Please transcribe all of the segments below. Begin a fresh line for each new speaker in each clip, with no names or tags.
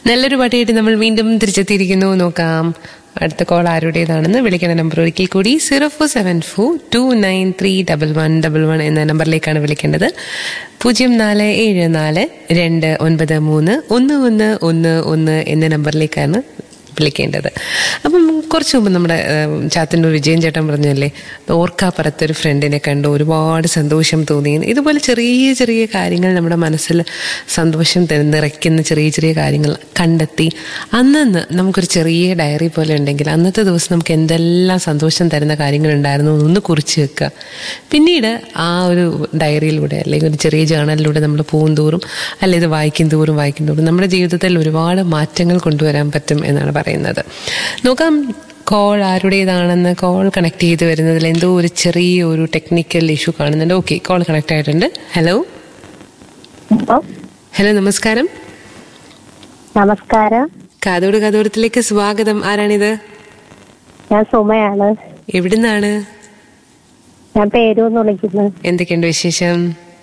നല്ലൊരു പാട്ടായിട്ട് നമ്മൾ വീണ്ടും തിരിച്ചെത്തിയിരിക്കുന്നു. നോക്കാം അടുത്ത കോൾ ആരുടേതാണെന്ന്. വിളിക്കേണ്ട നമ്പർ ഒരിക്കൽ കൂടി 0474293111 എന്ന നമ്പറിലേക്കാണ് വിളിക്കേണ്ടത്. 0474293111 എന്ന നമ്പറിലേക്കാണ് വിളിക്കേണ്ടത്. അപ്പം കുറച്ച് മുമ്പ് നമ്മുടെ ചാത്തന്നൂർ വിജയൻ ചേട്ടൻ പറഞ്ഞല്ലേ, ഓർക്കാപ്പുറത്തൊരു ഫ്രണ്ടിനെ കണ്ടു, ഒരുപാട് സന്തോഷം തോന്നി. ഇതുപോലെ ചെറിയ ചെറിയ കാര്യങ്ങൾ നമ്മുടെ മനസ്സിൽ സന്തോഷം നിറയ്ക്കുന്ന ചെറിയ ചെറിയ കാര്യങ്ങൾ കണ്ടെത്തി അന്നന്ന് നമുക്കൊരു ചെറിയ ഡയറി പോലെ ഉണ്ടെങ്കിൽ അന്നത്തെ ദിവസം നമുക്ക് എന്തെല്ലാം സന്തോഷം തരുന്ന കാര്യങ്ങളുണ്ടായിരുന്നു ഒന്ന് കുറിച്ച് വെക്കുക. പിന്നീട് ആ ഒരു ഡയറിയിലൂടെ അല്ലെങ്കിൽ ഒരു ചെറിയ ജേണലിലൂടെ നമ്മൾ പോകും തോറും അല്ലെ ഇത് വായിക്കും തോറും നമ്മുടെ ജീവിതത്തിൽ ഒരുപാട് മാറ്റങ്ങൾ കൊണ്ടുവരാൻ പറ്റും എന്നാണ് പറയുന്നത്. നോക്കാം കോൾ ആരുടേതാണെന്ന്. കോൾ കണക്ട് ചെയ്ത് വരുന്നതിൽ എന്തോ ഒരു ചെറിയ ഒരു ടെക്നിക്കൽ ഇഷ്യൂ കാണുന്നുണ്ട്. ഓക്കെ, കോൾ കണക്ട് ആയിട്ടുണ്ട്. ഹലോ ഹലോ, നമസ്കാരം.
നമസ്കാരം.
കാതോട് കാതോടത്തിലേക്ക് സ്വാഗതം. ആരാണിത്?
ഞാൻ സുമയാണ്.
എവിടുന്നാണ്?
ഞാൻ പേരൂന്ന് വിളിക്കുന്നു.
എന്തൊക്കെയുണ്ട് വിശേഷം?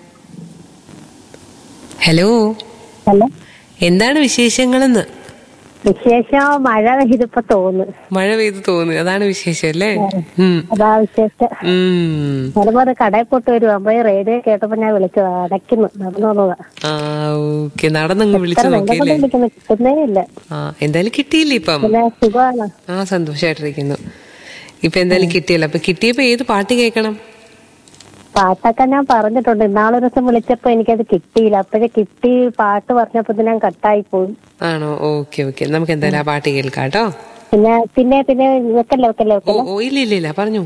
ഹലോ
ഹലോ,
എന്താണ് വിശേഷങ്ങളെന്ന്?
വിശേഷം മഴ പെയ്തിപ്പോ തോന്നുന്നു.
മഴ പെയ്ത് തോന്നുന്നു, അതാണ് വിശേഷം അല്ലേ?
അതാ വിശേഷം. അതുപോലെ കടയിൽ പോട്ട് വരും. അപ്പൊ റേഡിയോ കേട്ടപ്പോ ഞാൻ വിളിച്ചത് അടയ്ക്കുന്നു, നടന്നു വന്നതാ.
ഓക്കെ, നടന്നങ്ങ് വിളിച്ചു നോക്കിയല്ലേ?
കിട്ടുന്നേ ഇല്ല.
എന്തായാലും കിട്ടിയില്ലേ ഇപ്പം?
സുഖമാണ്.
സന്തോഷമായിട്ടിരിക്കുന്നു. ഇപ്പൊ എന്തായാലും കിട്ടിയല്ലോ. അപ്പൊ കിട്ടിയപ്പോ ഏത് പാട്ട് കേൾക്കണം?
പാട്ടൊക്കെ ഞാൻ പറഞ്ഞിട്ടുണ്ട്. ഇന്നാളൊരു ദിവസം വിളിച്ചപ്പോ എനിക്കത് കിട്ടിയില്ല. അപ്പോഴേ കിട്ടി പാട്ട് പറഞ്ഞപ്പോ ഞാൻ കട്ടായി പോയി.
ആണോ? ഓക്കെ ഓക്കെ, നമുക്ക് എന്തായാലും ആ പാട്ട് കേൾക്കാം കേട്ടോ.
പിന്നെ വെക്കല്ലേ.
ഇല്ല പറഞ്ഞു.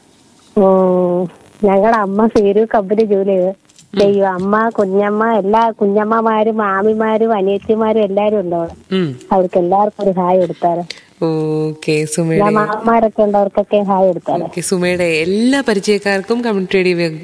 ഞങ്ങളുടെ അമ്മ സീരു കമ്പനി ജോലി ചെയ്യും. അമ്മ, കുഞ്ഞമ്മ, എല്ലാ കുഞ്ഞമ്മമാരും മാമിമാരും അനിയത്തിമാരും എല്ലാരും ഉണ്ടോ? അവർക്ക് എല്ലാവർക്കും ഒരു ഹായ് കൊടുത്താറ്.
ഓക്കെ, സുമയുടെ
മാമാരൊക്കെ ഉണ്ട്, അവർക്കൊക്കെ ഹായ് കൊടുത്താറ്.
സുമയുടെ എല്ലാ പരിചയക്കാർക്കും കമ്മ്യൂണിറ്റി റേഡിയോ